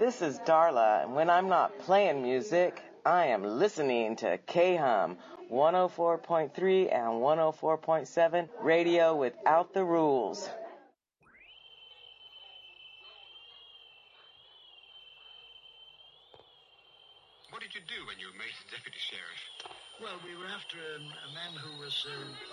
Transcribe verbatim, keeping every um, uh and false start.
This is Darla, and when I'm not playing music, I am listening to K-Hum one oh four point three and one oh four point seven, radio without the rules. What did you do when you were made deputy sheriff? Well, we were after a, a man who was uh,